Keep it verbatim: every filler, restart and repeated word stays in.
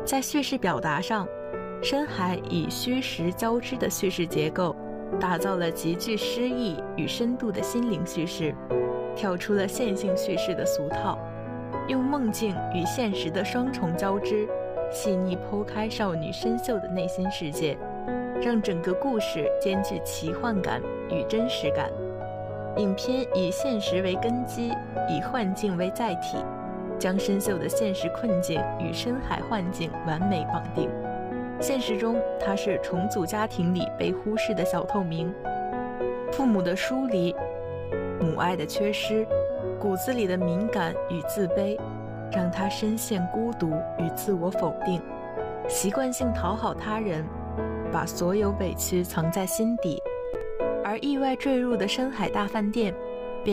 在叙事表达上，深海以虚实交织的叙事结构，打造了极具诗意与深度的心灵叙事，跳出了线性叙事的俗套，用梦境与现实的双重交织，细腻剖开少女深秀的内心世界，让整个故事兼具奇幻感与真实感。影片以现实为根基，以幻境为载体，将深秀的现实困境与深海幻境完美绑定。现实中，她是重组家庭里被忽视的小透明，父母的疏离，母爱的缺失，骨子里的敏感与自卑，让她深陷孤独与自我否定，习惯性讨好他人，把所有委屈藏在心底。而意外坠入的深海大饭店，